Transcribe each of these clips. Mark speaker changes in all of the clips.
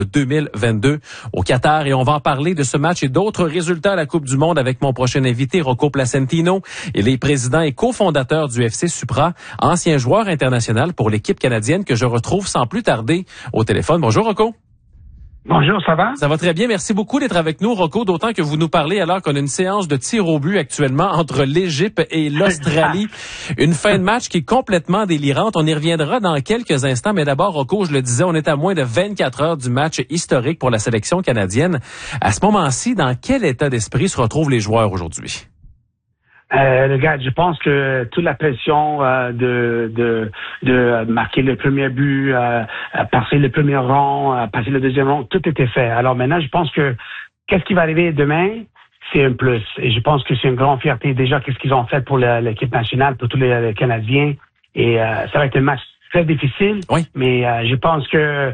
Speaker 1: 2022 au Qatar et on va en parler de ce match et d'autres résultats à la Coupe du Monde avec mon prochain invité, Rocco Placentino. Il est président et cofondateur du FC Supra, ancien joueur international pour l'équipe canadienne que je retrouve sans plus tarder au téléphone. Bonjour Rocco.
Speaker 2: Bonjour, ça va?
Speaker 1: Ça va très bien. Merci beaucoup d'être avec nous, Rocco, d'autant que vous nous parlez alors qu'on a une séance de tir au but actuellement entre l'Égypte et l'Australie. Une fin de match qui est complètement délirante. On y reviendra dans quelques instants, mais d'abord, Rocco, je le disais, on est à moins de 24 heures du match historique pour la sélection canadienne. À ce moment-ci, dans quel état d'esprit se retrouvent les joueurs aujourd'hui?
Speaker 2: Regarde, je pense que toute la pression de marquer le premier but, passer le premier rang, passer le deuxième rang, tout était fait. Alors maintenant, je pense que qu'est-ce qui va arriver demain, c'est un plus. Et je pense que c'est une grande fierté déjà qu'est-ce qu'ils ont fait pour l'équipe nationale, pour tous les Canadiens. Et ça va être un match très difficile, oui. Mais je pense que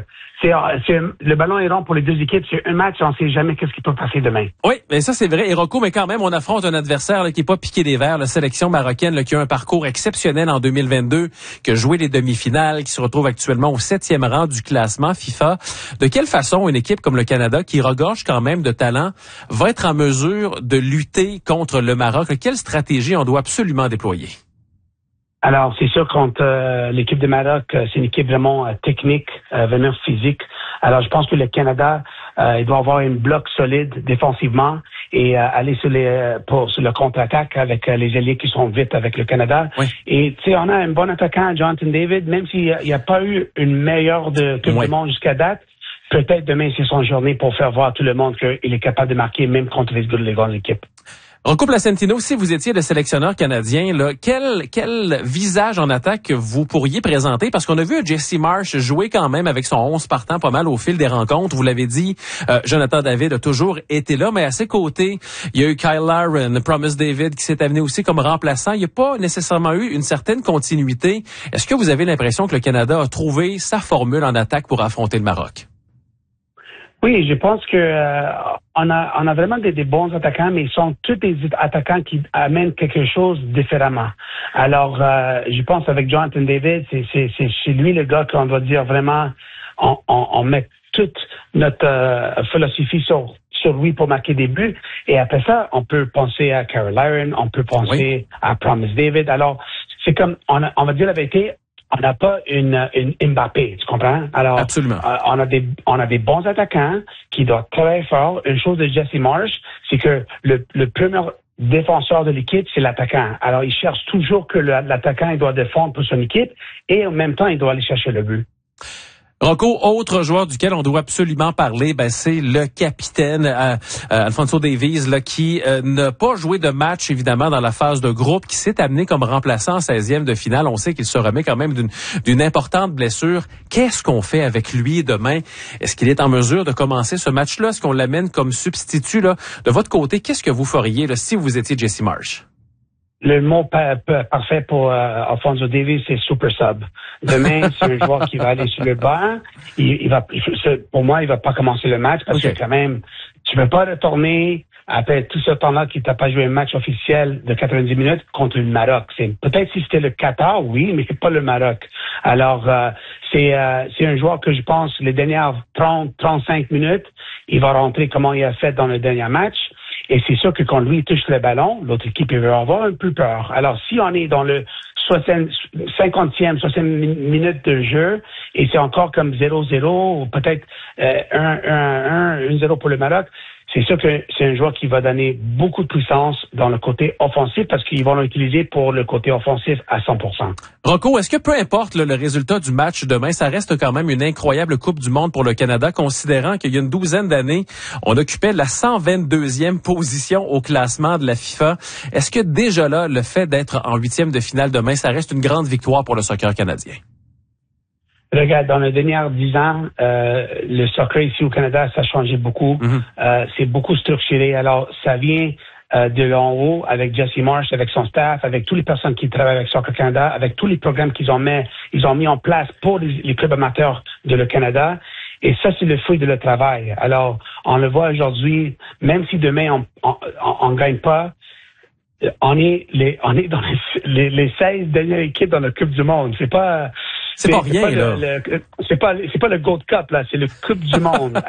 Speaker 2: le ballon est rond pour les deux équipes. C'est un match, on ne sait jamais qu'est-ce qui peut passer demain.
Speaker 1: Oui, mais ça c'est vrai. Et Rocco, mais quand même, on affronte un adversaire là, qui n'est pas piqué des verres, la sélection marocaine là, qui a un parcours exceptionnel en 2022, qui a joué les demi-finales, qui se retrouve actuellement au 7e rang du classement FIFA. De quelle façon une équipe comme le Canada, qui regorge quand même de talent, va être en mesure de lutter contre le Maroc? Quelle stratégie on doit absolument déployer?
Speaker 2: Alors, c'est sûr contre l'équipe de Maroc, c'est une équipe vraiment technique, vraiment physique. Alors, je pense que le Canada, il doit avoir un bloc solide défensivement et aller sur le contre-attaque avec les ailiers qui sont vite avec le Canada. Oui. Et tu sais, on a un bon attaquant, Jonathan David, même s'il n'y a pas eu une meilleure de tout le monde jusqu'à date. Peut-être demain, c'est son journée pour faire voir à tout le monde qu'il est capable de marquer même contre les grandes équipes.
Speaker 1: Rocco Placentino, si vous étiez le sélectionneur canadien, là, quel visage en attaque vous pourriez présenter? Parce qu'on a vu Jesse Marsh jouer quand même avec son 11 partant pas mal au fil des rencontres. Vous l'avez dit, Jonathan David a toujours été là, mais à ses côtés, il y a eu Kyle Larin, Promise David qui s'est amené aussi comme remplaçant. Il n'y a pas nécessairement eu une certaine continuité. Est-ce que vous avez l'impression que le Canada a trouvé sa formule en attaque pour affronter le Maroc?
Speaker 2: Oui, je pense que on a vraiment des bons attaquants, mais ils sont tous des attaquants qui amènent quelque chose différemment. Alors, je pense avec Jonathan David, c'est lui le gars qu'on doit dire vraiment, on met toute notre philosophie sur lui pour marquer des buts. Et après ça, on peut penser à Kyle Larin, on peut penser à Promise David. Alors, c'est comme, on va dire la vérité. On n'a pas une Mbappé, tu comprends? Alors,
Speaker 1: absolument.
Speaker 2: On a des bons attaquants qui doivent travailler fort. Une chose de Jesse Marsh, c'est que le premier défenseur de l'équipe, c'est l'attaquant. Alors, il cherche toujours que l'attaquant il doit défendre pour son équipe et en même temps, il doit aller chercher le but.
Speaker 1: Rocco, autre joueur duquel on doit absolument parler, c'est le capitaine Alphonso Davies là, qui n'a pas joué de match évidemment dans la phase de groupe, qui s'est amené comme remplaçant en 16e de finale. On sait qu'il se remet quand même d'une importante blessure. Qu'est-ce qu'on fait avec lui demain? Est-ce qu'il est en mesure de commencer ce match-là? Est-ce qu'on l'amène comme substitut là? De votre côté, qu'est-ce que vous feriez là, si vous étiez Jesse Marsh?
Speaker 2: Le mot parfait pour Alphonso Davies, c'est super sub. Demain, c'est un joueur qui va aller sur le banc. Pour moi, il va pas commencer le match parce que quand même, tu peux pas retourner après tout ce temps-là qu'il t'a pas joué un match officiel de 90 minutes contre le Maroc. Peut-être si c'était le Qatar, oui, mais pas le Maroc. Alors, c'est un joueur que je pense les dernières 30-35 minutes, il va rentrer comment il a fait dans le dernier match. Et c'est sûr que quand lui touche le ballon, l'autre équipe il va avoir un peu peur. Alors, si on est dans le 50e, 60e minute de jeu, et c'est encore comme 0-0, ou peut-être 1-0 pour le Maroc, c'est sûr que c'est un joueur qui va donner beaucoup de puissance dans le côté offensif parce qu'ils vont l'utiliser pour le côté offensif à 100%.
Speaker 1: Rocco, est-ce que peu importe le résultat du match demain, ça reste quand même une incroyable Coupe du Monde pour le Canada, considérant qu'il y a une douzaine d'années, on occupait la 122e position au classement de la FIFA. Est-ce que déjà là, le fait d'être en 8e de finale demain, ça reste une grande victoire pour le soccer canadien?
Speaker 2: Regarde, dans les dernières 10 ans, le soccer ici au Canada, ça a changé beaucoup. Mm-hmm. C'est beaucoup structuré. Alors, ça vient de en haut avec Jesse Marsh, avec son staff, avec toutes les personnes qui travaillent avec Soccer Canada, avec tous les programmes qu'ils ont mis en place pour les clubs amateurs de le Canada. Et ça, c'est le fruit de le travail. Alors, on le voit aujourd'hui, même si demain on gagne pas, on est dans les 16 dernières équipes dans la Coupe du Monde. C'est pas
Speaker 1: C'est pas rien, là.
Speaker 2: C'est pas le Gold Cup, là. C'est le Coupe du Monde.